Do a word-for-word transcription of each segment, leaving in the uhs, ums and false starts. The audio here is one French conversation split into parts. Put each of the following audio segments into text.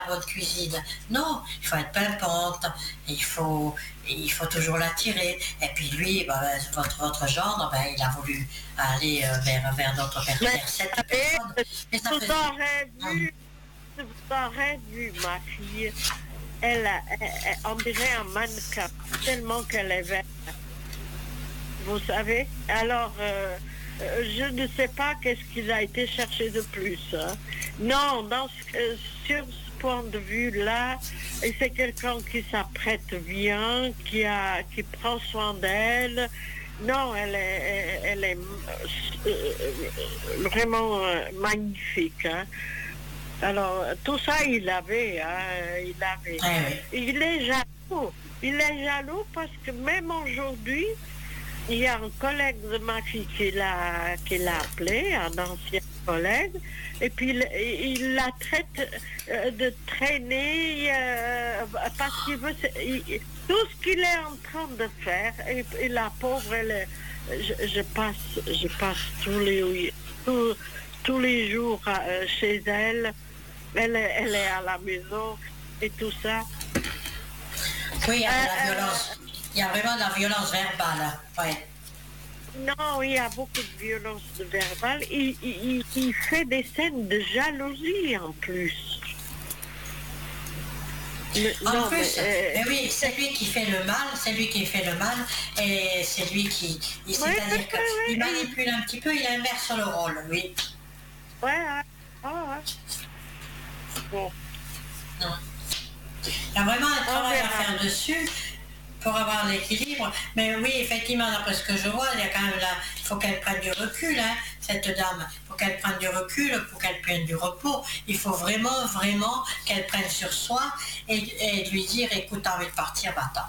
votre cuisine. Non, il faut être pimpante, il faut, il faut toujours l'attirer. Et puis lui, bah, votre, votre gendre, bah, il a voulu aller euh, vers, vers d'autres personnes, vers cette personne. Et ça vous faisait... aurez vu, vous aurez vu ma fille, elle, elle, elle, on dirait un mannequin, tellement qu'elle est verte. Vous savez? Alors, euh, je ne sais pas qu'est-ce qu'il a été cherché de plus. Hein. Non, dans ce, euh, sur ce point de vue-là, c'est quelqu'un qui s'apprête bien, qui, a, qui prend soin d'elle. Non, elle est, elle est euh, vraiment euh, magnifique. Hein. Alors, tout ça, il avait. Hein, il avait. Ah, oui. Il est jaloux. Il est jaloux parce que même aujourd'hui, il y a un collègue de ma fille qui l'a, qui l'a appelé, un ancien collègue, et puis il, il la traite euh, de traîner euh, parce qu'il veut... Il, tout ce qu'il est en train de faire, et, et la pauvre, elle est, je, je passe, je passe tous les, tous, tous les jours euh, chez elle, elle est, elle est à la maison, et tout ça. Oui, il y a de la Euh, violence. Il y a vraiment de la violence verbale. Ouais. Non, il y a beaucoup de violence verbale. Il, il, il fait des scènes de jalousie en plus. Le, En non, plus, mais, euh, mais oui, c'est lui qui fait le mal, c'est lui qui fait le mal, et c'est lui qui... il- C'est-à-dire ouais, qu'il ouais, manipule un petit peu, il inverse le rôle, oui. Ouais, ouais, ouais, ouais. Bon. Non. Il y a vraiment un travail à verra. faire dessus pour avoir l'équilibre. Mais oui, effectivement, d'après ce que je vois, il y a quand même là, il faut qu'elle prenne du recul, hein, cette dame. Il faut qu'elle prenne du recul, pour qu'elle prenne du repos. Il faut vraiment, vraiment qu'elle prenne sur soi et, et lui dire, écoute, t'as envie de partir, va-t'en.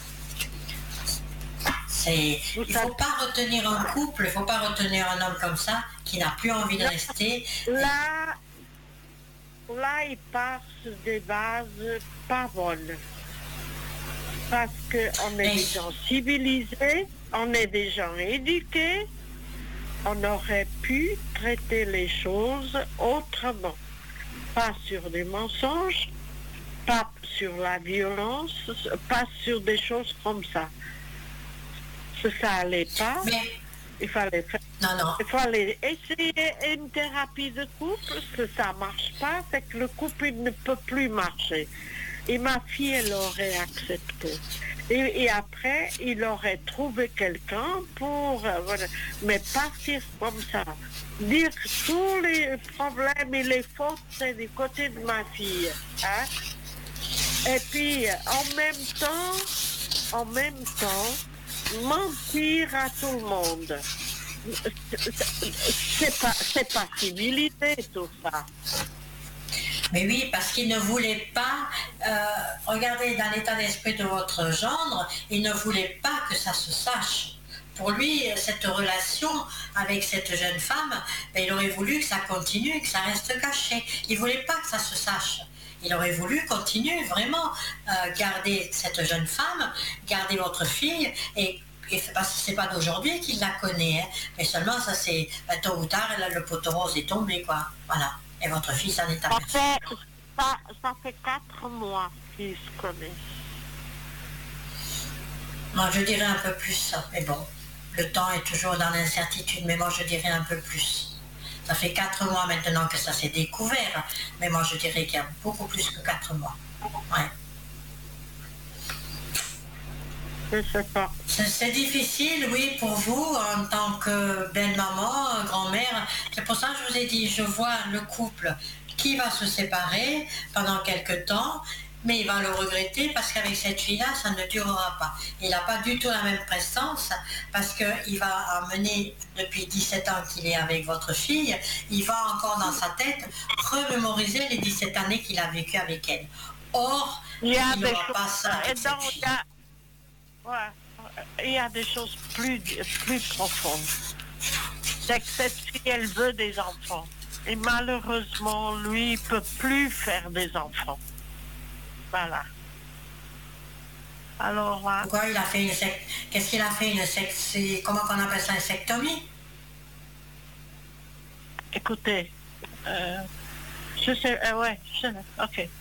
C'est, il ne faut pas retenir un couple, il ne faut pas retenir un homme comme ça, qui n'a plus envie de rester. Là, là, il part sur des bases pas bonnes. Parce qu'on est Et- des gens civilisés, on est des gens éduqués, on aurait pu traiter les choses autrement. Pas sur des mensonges, pas sur la violence, pas sur des choses comme ça. Si ça allait pas, Mais, il fallait faire. non, non. Il fallait essayer une thérapie de couple. Si ça marche pas, c'est que le couple il ne peut plus marcher. Et ma fille, elle aurait accepté. Et, et après, il aurait trouvé quelqu'un pour... Euh, voilà. Mais partir comme ça. Dire que tous les problèmes et les fautes, c'est du côté de ma fille. Hein? Et puis, en même temps, en même temps, mentir à tout le monde. C'est pas, c'est pas civilisé, tout ça. Mais oui, parce qu'il ne voulait pas, euh, regardez dans l'état d'esprit de votre gendre, il ne voulait pas que ça se sache. Pour lui, cette relation avec cette jeune femme, ben, il aurait voulu que ça continue, que ça reste caché. Il ne voulait pas que ça se sache. Il aurait voulu continuer vraiment euh, garder cette jeune femme, garder votre fille et Et parce que c'est pas d'aujourd'hui qu'il la connaît, hein, mais seulement ça c'est ben, tôt ou tard, là, le poteau rose est tombé, quoi. Voilà. Et votre fille s'en est Ça aperçue. fait, ça, ça fait quatre mois qu'ils se connaissent. Moi, je dirais un peu plus, mais bon, le temps est toujours dans l'incertitude, mais moi, je dirais un peu plus. Ça fait quatre mois maintenant que ça s'est découvert, mais moi, je dirais qu'il y a beaucoup plus que quatre mois. Ouais. Je sais pas. C'est, c'est difficile, oui, pour vous, en tant que belle-maman, grand-mère. C'est pour ça que je vous ai dit, je vois le couple qui va se séparer pendant quelque temps, mais il va le regretter parce qu'avec cette fille-là, ça ne durera pas. Il n'a pas du tout la même prestance parce qu'il va amener, depuis dix-sept ans qu'il est avec votre fille, il va encore dans sa tête remémoriser les dix-sept années qu'il a vécues avec elle. Or, Il y a il des n'aura pas choses, ça avec et cette donc, fille. il y a, ouais, il y a des choses plus, plus profondes. C'est que cette fille, elle veut des enfants. Et malheureusement, lui, il ne peut plus faire des enfants. Voilà. Alors là, Pourquoi il a fait une sect... Qu'est-ce qu'il a fait une sect... c'est- Comment on appelle ça, une sectomie? écoutez, euh, je sais, euh, ouais, je, ok.